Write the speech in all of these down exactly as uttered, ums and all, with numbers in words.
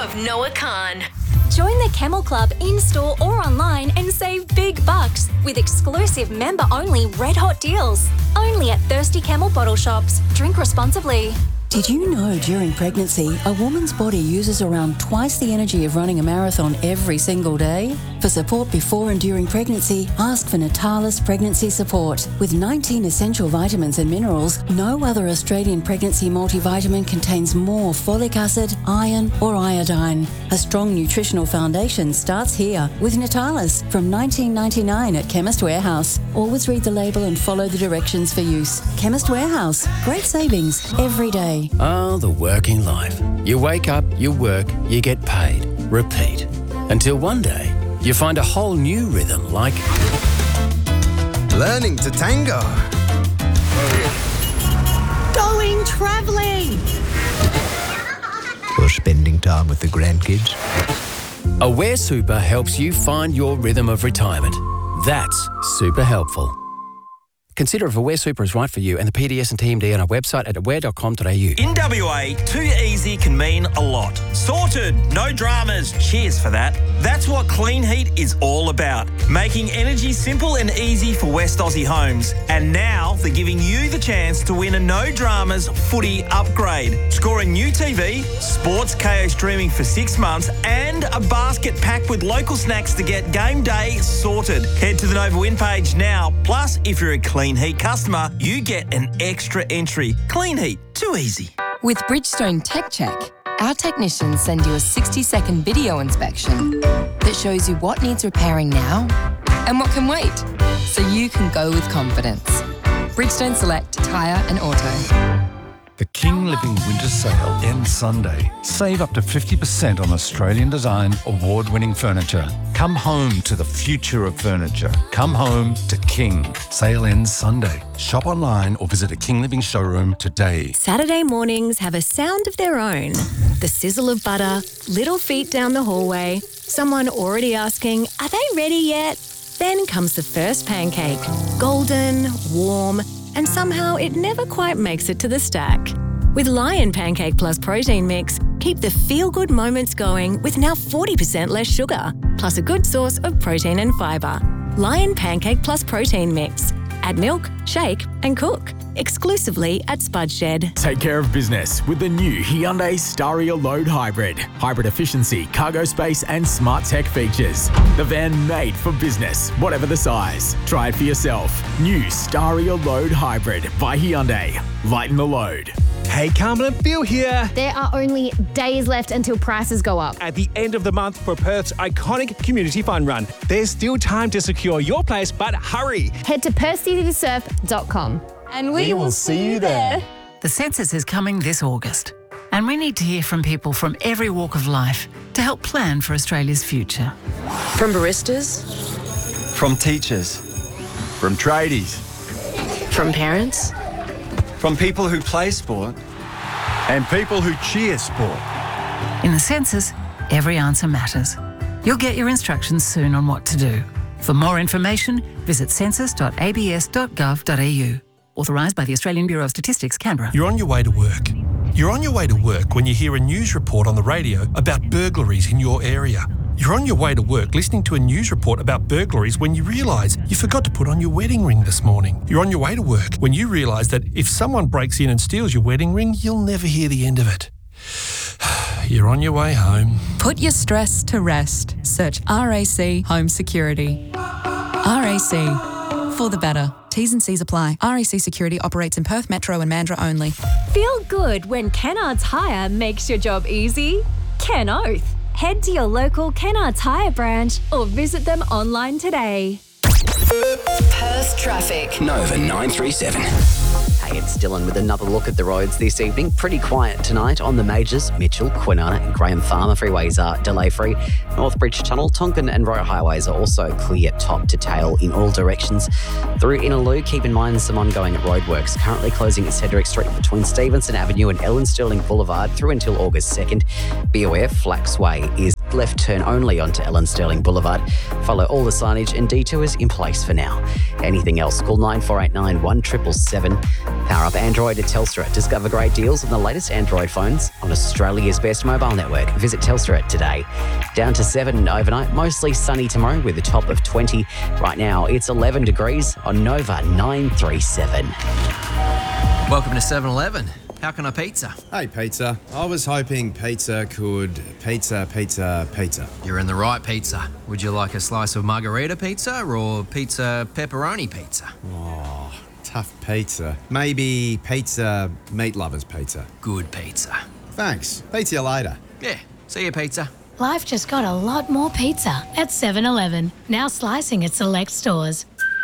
of Noah Khan. Join the Camel Club in-store or online and save big bucks with exclusive member-only red-hot deals. Only at Thirsty Camel bottle shops. Drink responsibly. Did you know during pregnancy, a woman's body uses around twice the energy of running a marathon every single day? For support before and during pregnancy, ask for Natalis Pregnancy Support. With nineteen essential vitamins and minerals, no other Australian pregnancy multivitamin contains more folic acid, iron or iodine. A strong nutritional foundation starts here with Natalis from nineteen ninety-nine at Chemist Warehouse. Always read the label and follow the directions for use. Chemist Warehouse. Great savings every day. Oh, the working life. You wake up, you work, you get paid. Repeat. Until one day, you find a whole new rhythm like... learning to tango. Going travelling. Or spending time with the grandkids. Aware Super helps you find your rhythm of retirement. That's super helpful. Consider if Aware Super is right for you and the P D S and T M D on our website at aware dot com dot a u. In W A, too easy can mean a lot. Sorted, no dramas, cheers for that. That's what Clean Heat is all about. Making energy simple and easy for West Aussie homes. And now they're giving you the chance to win a no dramas footy upgrade. Score a new T V, sports K O streaming for six months and a basket packed with local snacks to get game day sorted. Head to the Nova Win page now. Plus, if you're a Clean Heat customer, you get an extra entry. Clean Heat, too easy. With Bridgestone Tech Check, our technicians send you a sixty-second video inspection that shows you what needs repairing now and what can wait, so you can go with confidence. Bridgestone Select Tyre and Auto. The King Living Winter Sale ends Sunday. Save up to fifty percent on Australian design, award-winning furniture. Come home to the future of furniture. Come home to King. Sale ends Sunday. Shop online or visit a King Living showroom today. Saturday mornings have a sound of their own. The sizzle of butter, little feet down the hallway, someone already asking, are they ready yet? Then comes the first pancake. Golden, warm, and somehow it never quite makes it to the stack. With Lion Pancake Plus Protein Mix, keep the feel-good moments going with now forty percent less sugar, plus a good source of protein and fibre. Lion Pancake Plus Protein Mix. Add milk, shake and cook. Exclusively at Spud Shed. Take care of business with the new Hyundai Staria Load Hybrid. Hybrid efficiency, cargo space and smart tech features. The van made for business, whatever the size. Try it for yourself. New Staria Load Hybrid by Hyundai. Lighten the load. Hey, Carmen and Phil here. There are only days left until prices go up. At the end of the month for Perth's iconic community fun run. There's still time to secure your place, but hurry. Head to perth city surf dot com. And we, we will see you there. The census is coming this August, and we need to hear from people from every walk of life to help plan for Australia's future. From baristas, from teachers, from tradies, from parents, from people who play sport, and people who cheer sport. In the census, every answer matters. You'll get your instructions soon on what to do. For more information, visit census dot a b s dot gov dot a u. Authorised by the Australian Bureau of Statistics, Canberra. You're on your way to work. You're on your way to work when you hear a news report on the radio about burglaries in your area. You're on your way to work listening to a news report about burglaries when you realise you forgot to put on your wedding ring this morning. You're on your way to work when you realise that if someone breaks in and steals your wedding ring, you'll never hear the end of it. You're on your way home. Put your stress to rest. Search R A C Home Security. R A C. For the better. T's and C's apply. R A C Security operates in Perth Metro and Mandurah only. Feel good when Kennards Hire makes your job easy? Ken Oath. Head to your local Kennards Hire branch or visit them online today. Perth traffic. Nova nine three seven. Hey, it's Dylan with another look at the roads this evening. Pretty quiet tonight on the majors. Mitchell, Kwinana and Graham Farmer freeways are delay-free. Northbridge Tunnel, Tonkin and Roe highways are also clear top to tail in all directions. Through Innaloo, keep in mind some ongoing roadworks. Currently closing at Cedric Street between Stevenson Avenue and Ellen Sterling Boulevard through until August second. Be aware, Flax Way is... left turn only onto Ellen Sterling Boulevard. Follow all the signage and detours in place for now. Anything else, call nine four eight nine, one seven seven seven. Power up Android at Telstra. Discover great deals on the latest Android phones on Australia's best mobile network. Visit Telstra today. Down to seven overnight, mostly sunny tomorrow with a top of twenty. Right now, it's eleven degrees on Nova nine three seven. Welcome to seven eleven. How can I pizza? Hey, pizza. I was hoping pizza could pizza, pizza, pizza. You're in the right pizza. Would you like a slice of margarita pizza or pizza pepperoni pizza? Oh, tough pizza. Maybe pizza meat lovers pizza. Good pizza. Thanks. Pizza you later. Yeah. See you, pizza. Life just got a lot more pizza at seven eleven. Now slicing at select stores.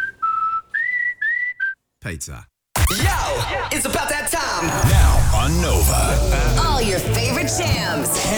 Pizza. Yo, it's about that time. Now on Nova. All your favorite jams.